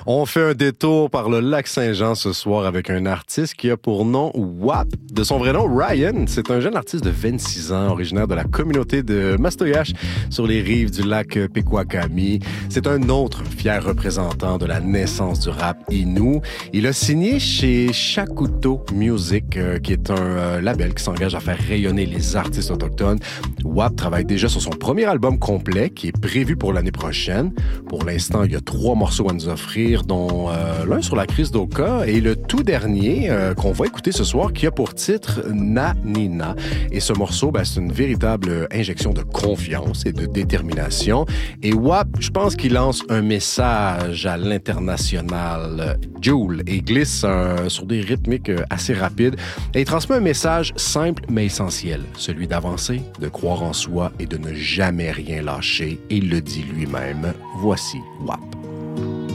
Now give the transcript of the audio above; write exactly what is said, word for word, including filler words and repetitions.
On fait un détour par le lac Saint-Jean ce soir avec un artiste qui a pour nom W A P. De son vrai nom, Ryan. C'est un jeune artiste de vingt-six ans, originaire de la communauté de Mastoyache, sur les rives du lac Pequakami. C'est un autre fier représentant de la naissance du rap inou. Il a signé chez Shakuto Music, euh, qui est un euh, label qui s'engage à faire rayonner les artistes autochtones. W A P travaille déjà sur son premier album complet, qui est prévu pour l'année prochaine. Pour l'instant, il y a trois morceaux à nous offrir, dont euh, l'un sur la crise d'Oka et le tout dernier euh, qu'on va écouter ce soir, qui a pour titre Na Nina. Et ce morceau, ben, c'est une véritable injection de confiance et de détermination. Et W A P, je pense qu'il lance un message à l'international Joule et glisse euh, sur des rythmiques assez rapides. Et il transmet un message simple mais essentiel, celui d'avancer, de croire en soi et de ne jamais rien lâcher. Et il le dit lui-même. Voici W A P.